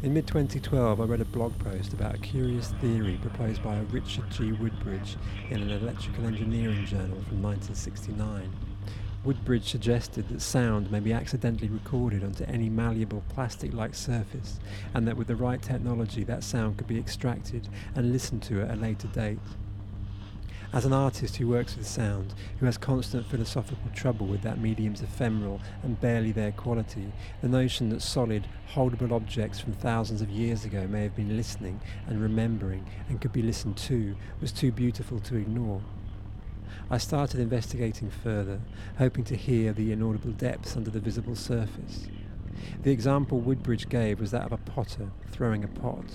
In mid-2012, I read a blog post about a curious theory proposed by Richard G. Woodbridge in an electrical engineering journal from 1969. Woodbridge suggested that sound may be accidentally recorded onto any malleable plastic-like surface, and that with the right technology that sound could be extracted and listened to at a later date. As an artist who works with sound, who has constant philosophical trouble with that medium's ephemeral and barely there quality, the notion that solid, holdable objects from thousands of years ago may have been listening and remembering and could be listened to was too beautiful to ignore. I started investigating further, hoping to hear the inaudible depths under the visible surface. The example Woodbridge gave was that of a potter throwing a pot.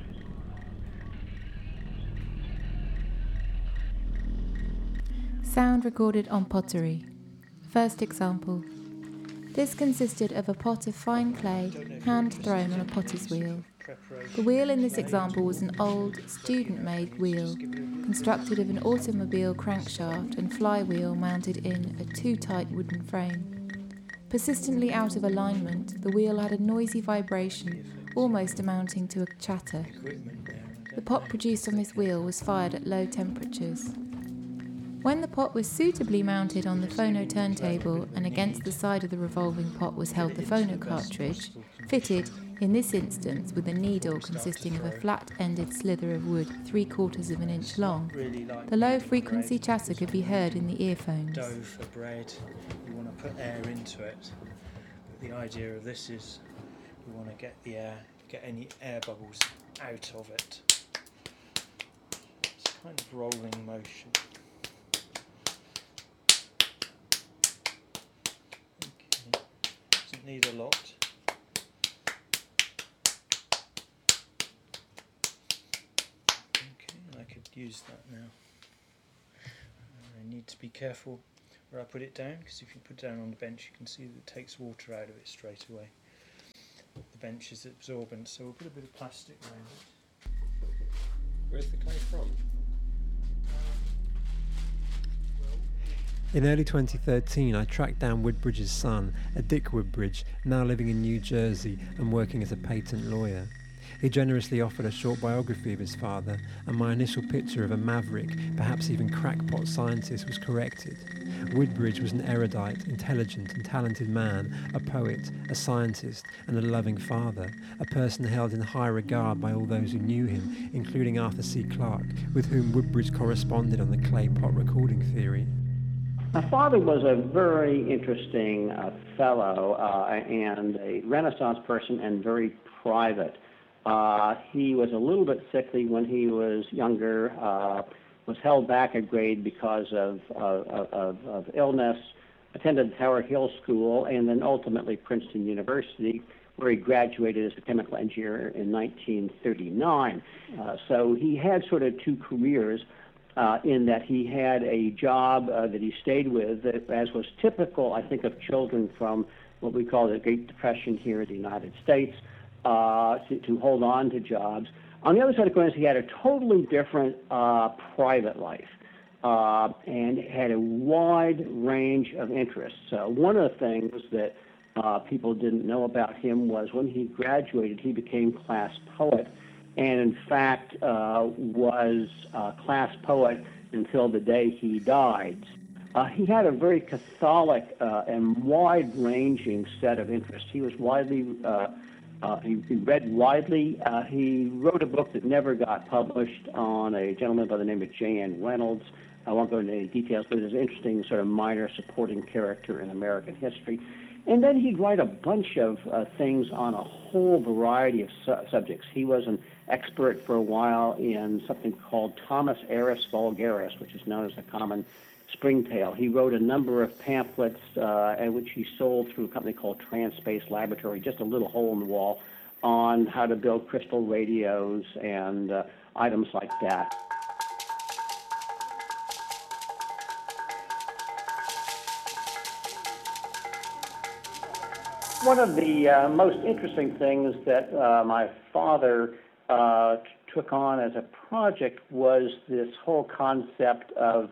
Sound recorded on pottery. First example. This consisted of a pot of fine clay, hand thrown on a potter's wheel. The wheel in this example was an old, student-made wheel, constructed of an automobile crankshaft and flywheel mounted in a too tight wooden frame. Persistently out of alignment, the wheel had a noisy vibration, almost amounting to a chatter. The pot produced on this wheel was fired at low temperatures. When the pot was suitably mounted on the phono turntable and against the side of the revolving pot was held the phono cartridge, fitted, in this instance, with a needle consisting of a flat-ended slither of wood 3/4 of an inch long, the low-frequency chatter could be heard in the earphones. Dough for bread, you want to put air into it. But the idea of this is you want to get any air bubbles out of it. It's kind of rolling motion. Doesn't need a lot. Okay, I could use that now. I need to be careful where I put it down, because if you put it down on the bench you can see that it takes water out of it straight away. The bench is absorbent, so we'll put a bit of plastic around it. Where's the clay from? In early 2013, I tracked down Woodbridge's son, Dick Woodbridge, now living in New Jersey and working as a patent lawyer. He generously offered a short biography of his father, and my initial picture of a maverick, perhaps even crackpot scientist, was corrected. Woodbridge was an erudite, intelligent and talented man, a poet, a scientist and a loving father, a person held in high regard by all those who knew him, including Arthur C. Clarke, with whom Woodbridge corresponded on the clay pot recording theory. My father was a very interesting fellow and a Renaissance person and very private. He was a little bit sickly when he was younger, was held back a grade because of illness, attended Tower Hill School, and then ultimately Princeton University, where he graduated as a chemical engineer in 1939. So he had sort of two careers. In that he had a job that he stayed with, as was typical, I think, of children from what we call the Great Depression here in the United States, to hold on to jobs. On the other side of the coin, he had a totally different private life and had a wide range of interests. One of the things that people didn't know about him was when he graduated, he became class poet, and in fact was class poet until the day he died. He had a very Catholic and wide-ranging set of interests. He was widely, he read widely. He wrote a book that never got published on a gentleman by the name of J.N. Reynolds. I won't go into any details, but it's an interesting sort of minor supporting character in American history. And then he'd write a bunch of things on a whole variety of subjects. He was an expert for a while in something called Thomas Aris vulgaris, which is known as the common springtail. He wrote a number of pamphlets which he sold through a company called Transspace Laboratory, just a little hole in the wall, on how to build crystal radios and items like that. One of the most interesting things that my father took on as a project was this whole concept of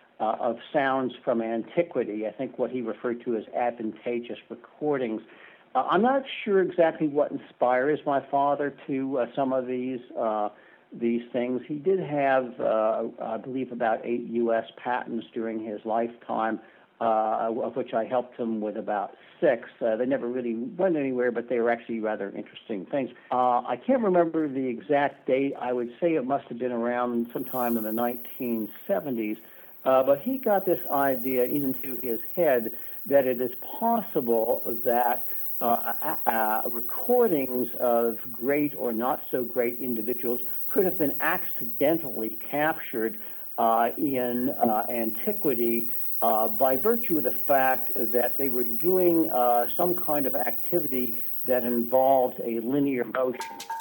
sounds from antiquity. I think what he referred to as advantageous recordings. I'm not sure exactly what inspires my father to some of these things. He did have, I believe, about 8 U.S. patents during his lifetime, of which I helped him with about 6. They never really went anywhere, but they were actually rather interesting things. I can't remember the exact date. I would say it must have been around sometime in the 1970s. But he got this idea into his head that it is possible that recordings of great or not so great individuals could have been accidentally captured in antiquity by virtue of the fact that they were doing some kind of activity that involved a linear motion.